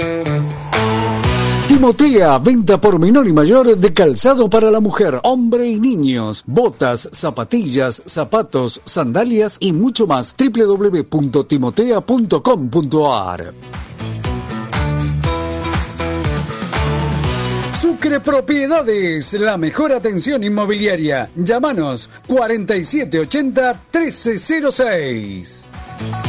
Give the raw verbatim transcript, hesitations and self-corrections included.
Timotea, venta por menor y mayor de calzado para la mujer, hombre y niños, botas, zapatillas, zapatos, sandalias y mucho más. doble u doble u doble u punto timotea punto com punto a r. Sucre Propiedades, la mejor atención inmobiliaria. Llámanos cuarenta y siete ochenta trece cero seis.